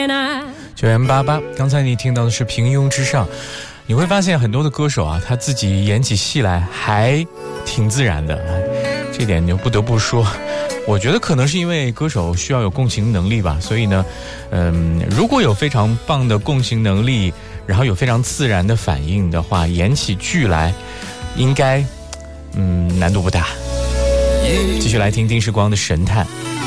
9M88，刚才你听到的是平庸之上。你会发现很多的歌手啊，他自己演起戏来还挺自然的，这点就不得不说。我觉得可能是因为歌手需要有共情能力吧，所以呢，如果有非常棒的共情能力，然后有非常自然的反应的话，演起剧来应该难度不大。继续来听丁世光的神探。